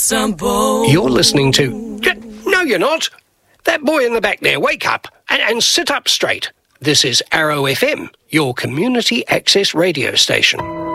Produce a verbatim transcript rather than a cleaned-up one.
some bones. You're listening to... No, you're not. That boy in the back there, wake up and, and sit up straight. This is Arrow F M, your community access radio station.